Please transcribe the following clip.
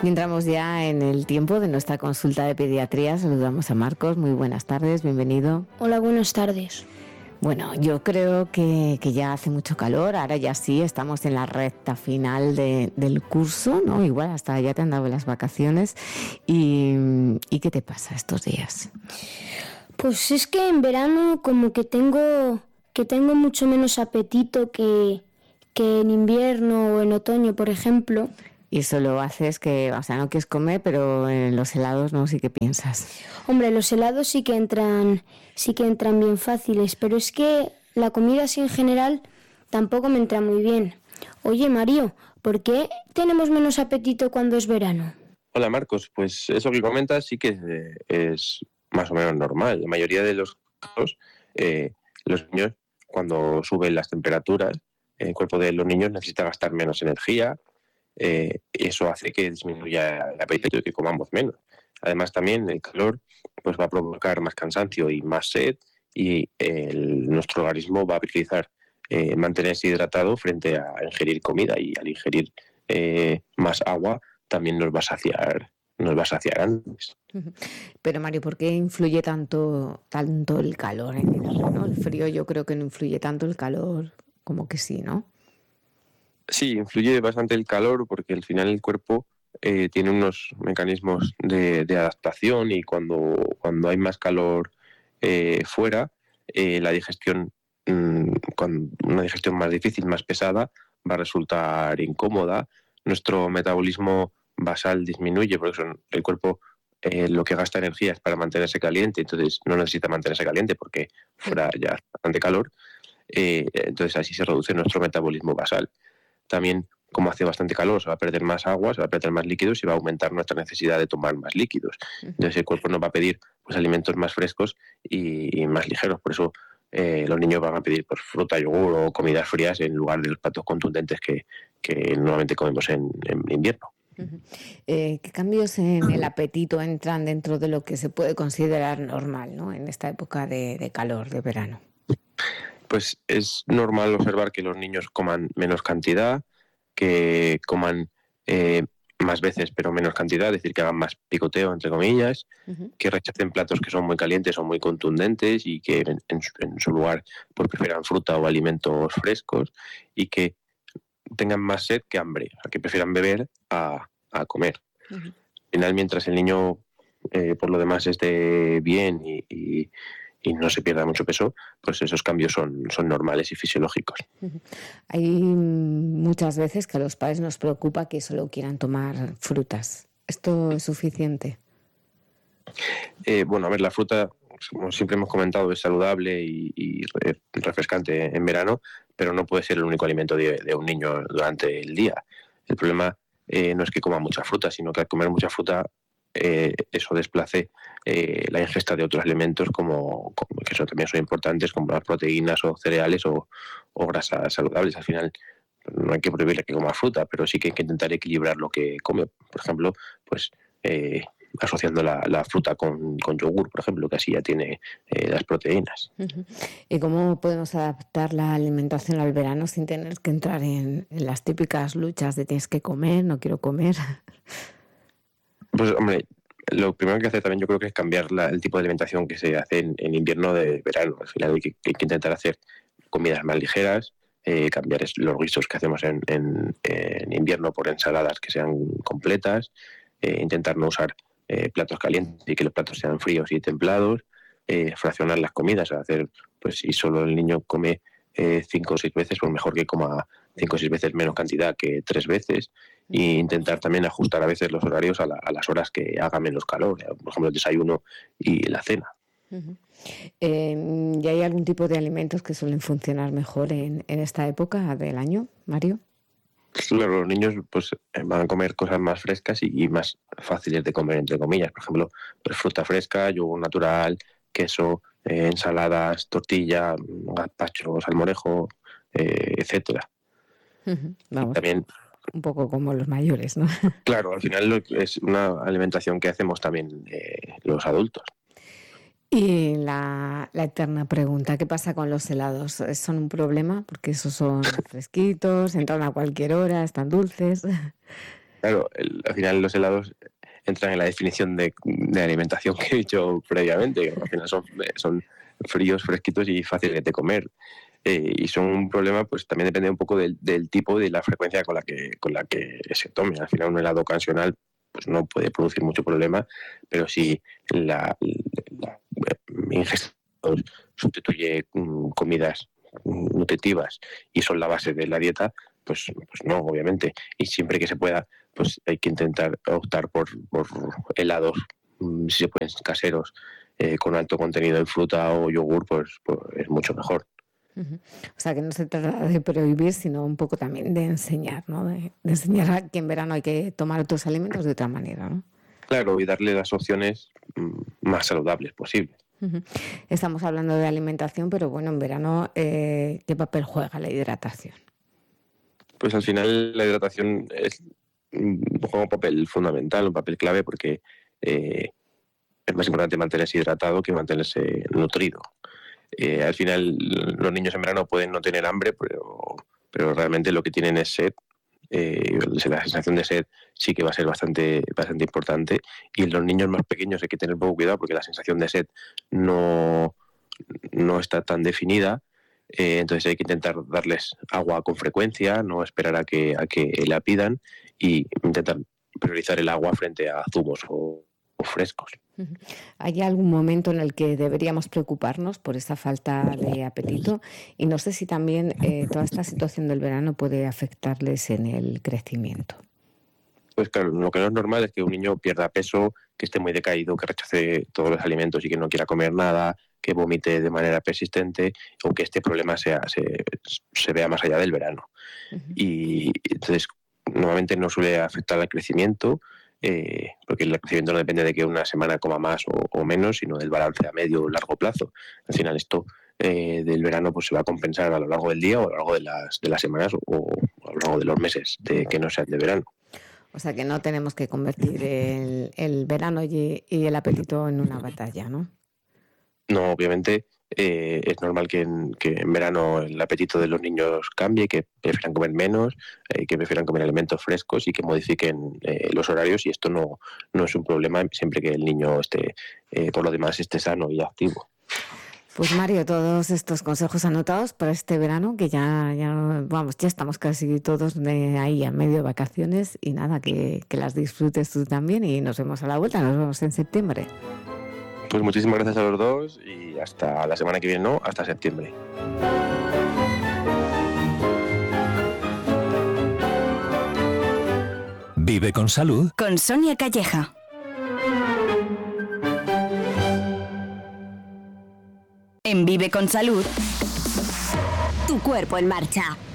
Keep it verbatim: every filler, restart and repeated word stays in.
Y entramos ya en el tiempo de nuestra consulta de pediatría. Saludamos a Marcos. Muy buenas tardes, bienvenido. Hola, buenas tardes. Bueno, yo creo que, que ya hace mucho calor, ahora ya sí, estamos en la recta final de, del curso, ¿no? Igual hasta ya te han dado las vacaciones. ¿Y, ¿y qué te pasa estos días? Pues es que en verano como que tengo, que tengo mucho menos apetito que, que en invierno o en otoño, por ejemplo. Y eso lo haces que, o sea, no quieres comer, pero en los helados no, sí que piensas. Hombre, los helados sí que entran, sí que entran bien fáciles, pero es que la comida así en general tampoco me entra muy bien. Oye, Mario, ¿por qué tenemos menos apetito cuando es verano? Hola, Marcos. Pues eso que comentas sí que eh, es más o menos normal. La mayoría de los casos, eh, los niños, cuando suben las temperaturas, el cuerpo de los niños necesita gastar menos energía. Eh, eso hace que disminuya el apetito y que comamos menos. Además, también el calor pues va a provocar más cansancio y más sed, y el, nuestro organismo va a utilizar eh, mantenerse hidratado frente a ingerir comida, y al ingerir eh, más agua también nos va a saciar, nos va a saciar antes. Pero Mario, ¿por qué influye tanto, tanto el calor en el verano? El frío yo creo que no influye tanto, el calor como que sí, ¿no? Sí, influye bastante el calor porque al final el cuerpo eh, tiene unos mecanismos de, de adaptación, y cuando, cuando hay más calor eh, fuera, eh, la digestión, mmm, con una digestión más difícil, más pesada, va a resultar incómoda. Nuestro metabolismo basal disminuye porque son, el cuerpo eh, lo que gasta energía es para mantenerse caliente, entonces no necesita mantenerse caliente porque fuera ya hace bastante calor. Eh, entonces así se reduce nuestro metabolismo basal. También, como hace bastante calor, se va a perder más agua, se va a perder más líquidos y va a aumentar nuestra necesidad de tomar más líquidos. Entonces el cuerpo nos va a pedir pues, alimentos más frescos y, y más ligeros. Por eso eh, los niños van a pedir pues, fruta, yogur o comidas frías en lugar de los platos contundentes que, que normalmente comemos en, en invierno. Uh-huh. Eh, ¿Qué cambios en el apetito entran dentro de lo que se puede considerar normal, ¿no? En esta época de, de calor, de verano? Pues es normal observar que los niños coman menos cantidad, que coman eh, más veces pero menos cantidad, es decir, que hagan más picoteo, entre comillas, uh-huh. que rechacen platos que son muy calientes o muy contundentes y que en, en, su, en su lugar pues, prefieran fruta o alimentos frescos, y que tengan más sed que hambre, o sea, que prefieran beber a, a comer. Uh-huh. Al final, mientras el niño eh, por lo demás esté bien y, y y no se pierda mucho peso, pues esos cambios son, son normales y fisiológicos. Hay muchas veces que a los padres nos preocupa que solo quieran tomar frutas. ¿Esto es suficiente? Eh, bueno, a ver, la fruta, como siempre hemos comentado, es saludable y, y refrescante en verano, pero no puede ser el único alimento de, de un niño durante el día. El problema eh, no es que coma mucha fruta, sino que al comer mucha fruta Eh, eso desplace eh, la ingesta de otros alimentos como, como que eso también son importantes, como las proteínas o cereales o, o grasas saludables. Al final no hay que prohibirle que coma fruta, pero sí que hay que intentar equilibrar lo que come. Por ejemplo, pues eh, asociando la, la fruta con, con yogur, por ejemplo, que así ya tiene eh, las proteínas. Uh-huh. ¿Y cómo podemos adaptar la alimentación al verano sin tener que entrar en, en las típicas luchas de tienes que comer, no quiero comer? Pues hombre, lo primero que hacer también yo creo que es cambiar la, el tipo de alimentación que se hace en, en invierno de verano. Al final hay que, hay que intentar hacer comidas más ligeras, eh, cambiar los guisos que hacemos en, en, en invierno por ensaladas que sean completas, eh, intentar no usar eh, platos calientes y que los platos sean fríos y templados, eh, fraccionar las comidas, hacer, pues si solo el niño come eh, cinco o seis veces, pues mejor que coma cinco o seis veces menos cantidad que tres veces, e intentar también ajustar a veces los horarios a, la, a las horas que haga menos calor, por ejemplo el desayuno y la cena. Uh-huh. Eh, ¿Y hay algún tipo de alimentos que suelen funcionar mejor en, en esta época del año, Mario? Claro, los niños pues van a comer cosas más frescas y, y más fáciles de comer, entre comillas. Por ejemplo, pues, fruta fresca, yogur natural, queso, eh, ensaladas, tortilla, gazpacho, salmorejo, eh, etcétera. Uh-huh. Vamos, también, un poco como los mayores, ¿no? Claro, al final es una alimentación que hacemos también eh, los adultos. Y la, la eterna pregunta, ¿qué pasa con los helados? ¿Son un problema? Porque esos son fresquitos, entran a cualquier hora, están dulces. Claro, el, al final los helados entran en la definición de, de alimentación que he dicho previamente. Al final son, son fríos, fresquitos y fáciles de comer. Eh, y son un problema, pues también depende un poco del, del tipo y de la frecuencia con la que con la que se tome. Al final un helado ocasional pues no puede producir mucho problema, pero si la, la, la ingesta sustituye um, comidas nutritivas y son la base de la dieta, pues, pues no, obviamente. Y siempre que se pueda, pues hay que intentar optar por, por helados, si se pueden, caseros, eh, con alto contenido en fruta o yogur, pues, pues es mucho mejor. Uh-huh. O sea, que no se trata de prohibir, sino un poco también de enseñar, ¿no? De, de enseñar a que en verano hay que tomar otros alimentos de otra manera, ¿no? Claro, y darle las opciones mm, más saludables posibles. Uh-huh. Estamos hablando de alimentación, pero bueno, en verano, eh, ¿qué papel juega la hidratación? Pues al final la hidratación es, juega un papel fundamental, un papel clave, porque eh, es más importante mantenerse hidratado que mantenerse nutrido. Eh, al final los niños en verano pueden no tener hambre, pero, pero realmente lo que tienen es sed. Eh, la sensación de sed sí que va a ser bastante, bastante importante, y en los niños más pequeños hay que tener poco cuidado porque la sensación de sed no, no está tan definida. Eh, entonces hay que intentar darles agua con frecuencia, no esperar a que, a que la pidan, y intentar priorizar el agua frente a zumos o, o frescos. ¿Hay algún momento en el que deberíamos preocuparnos por esta falta de apetito? Y no sé si también eh, toda esta situación del verano puede afectarles en el crecimiento. Pues claro, lo que no es normal es que un niño pierda peso, que esté muy decaído, que rechace todos los alimentos y que no quiera comer nada, que vomite de manera persistente, o que este problema sea, se, se vea más allá del verano. Uh-huh. Y entonces normalmente no suele afectar al crecimiento, Eh, porque el crecimiento no depende de que una semana coma más o, o menos, sino del balance a medio o largo plazo. Al final esto eh, del verano pues se va a compensar a lo largo del día o a lo largo de las, de las semanas o a lo largo de los meses de que no sean de verano. O sea que no tenemos que convertir el, el verano y, y el apetito en una batalla, ¿no? No, obviamente eh, es normal que en, que en verano el apetito de los niños cambie, que prefieran comer menos, eh, que prefieran comer alimentos frescos y que modifiquen eh, los horarios, y esto no, no es un problema siempre que el niño esté, eh, por lo demás, esté sano y activo. Pues Mario, todos estos consejos anotados para este verano, que ya, ya vamos, ya estamos casi todos de ahí a medio de vacaciones, y nada, que, que las disfrutes tú también, y nos vemos a la vuelta, nos vemos en septiembre. Pues muchísimas gracias a los dos y hasta la semana que viene, no, hasta septiembre. Vive con salud con Sonia Calleja. En Vive con Salud, tu cuerpo en marcha.